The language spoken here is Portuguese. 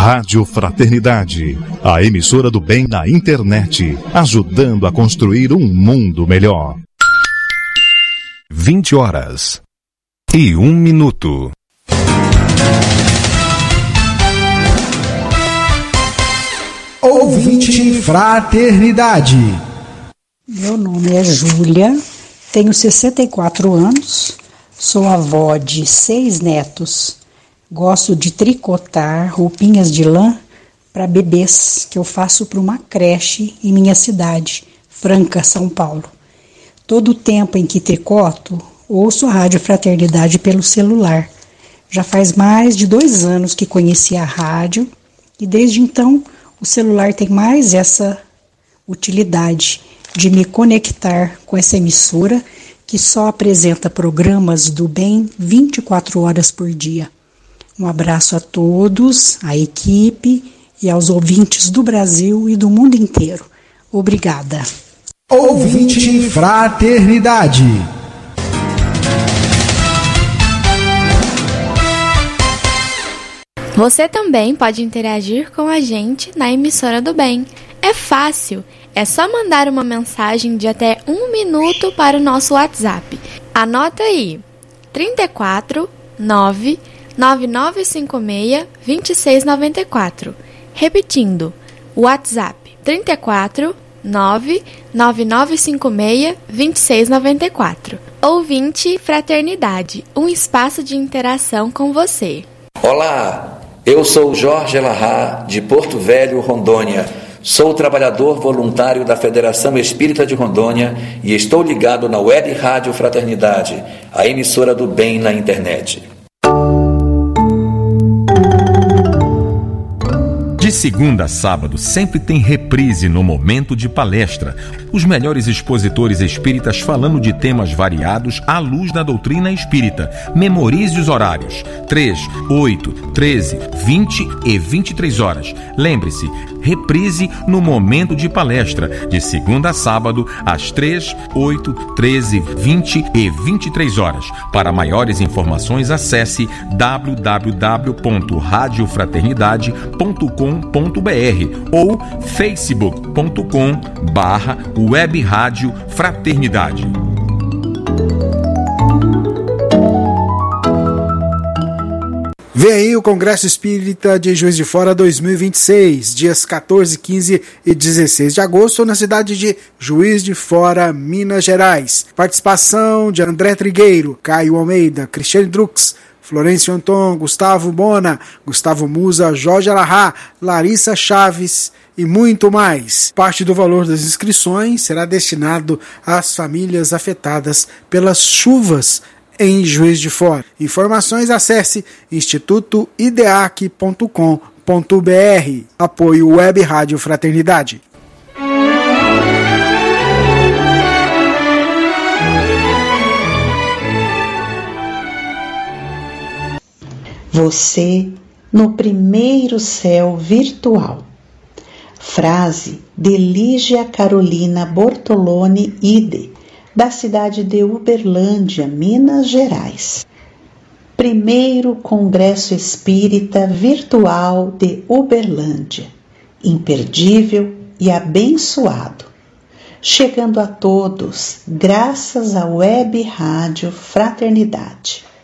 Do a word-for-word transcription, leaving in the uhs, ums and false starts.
Rádio Fraternidade, a emissora do bem na internet, ajudando a construir um mundo melhor. vinte horas e um minuto. Ouvinte Fraternidade. Meu nome é Júlia, tenho sessenta e quatro anos, sou avó de seis netos. Gosto de tricotar roupinhas de lã para bebês, que eu faço para uma creche em minha cidade, Franca, São Paulo. Todo o tempo em que tricoto, ouço a Rádio Fraternidade pelo celular. Já faz mais de dois anos que conheci a rádio e desde então o celular tem mais essa utilidade de me conectar com essa emissora que só apresenta programas do bem vinte e quatro horas por dia. Um abraço a todos, à equipe e aos ouvintes do Brasil e do mundo inteiro. Obrigada. Ouvinte Fraternidade. Você também pode interagir com a gente na emissora do bem. É fácil, é só mandar uma mensagem de até um minuto para o nosso WhatsApp. Anota aí, trinta e quatro, nove, nove nove cinco seis, dois seis nove quatro. Repetindo, WhatsApp trinta e quatro, nove, nove nove cinco seis, dois seis nove quatro. Ouvinte Fraternidade, um espaço de interação com você. Olá, eu sou Jorge Elahá, de Porto Velho, Rondônia. Sou trabalhador voluntário da Federação Espírita de Rondônia e estou ligado na Web Rádio Fraternidade, a emissora do bem na internet. De segunda a sábado, sempre tem reprise no momento de palestra. Os melhores expositores espíritas falando de temas variados à luz da doutrina espírita. Memorize os horários: três, oito, treze, vinte e vinte e três horas. Lembre-se, reprise no momento de palestra, de segunda a sábado, às três, oito, treze, vinte e vinte e três horas. Para maiores informações, acesse w w w ponto rádio fraternidade ponto com ponto b r ou facebook ponto com barra web rádio fraternidade. Vem aí o Congresso Espírita de Juiz de Fora dois mil e vinte e seis, dias quatorze, quinze e dezesseis de agosto, na cidade de Juiz de Fora, Minas Gerais. Participação de André Trigueiro, Caio Almeida, Cristiane Drux, Florencio Anton, Gustavo Bona, Gustavo Musa, Jorge Elahá, Larissa Chaves e muito mais. Parte do valor das inscrições será destinado às famílias afetadas pelas chuvas em Juiz de Fora. Informações, acesse instituto ideac ponto com ponto b r. Apoio Web Rádio Fraternidade. Você no primeiro céu virtual. Frase de Lígia Carolina Bortolone Ide, da cidade de Uberlândia, Minas Gerais. Primeiro Congresso Espírita Virtual de Uberlândia. Imperdível e abençoado. Chegando a todos, graças à Web Rádio Fraternidade.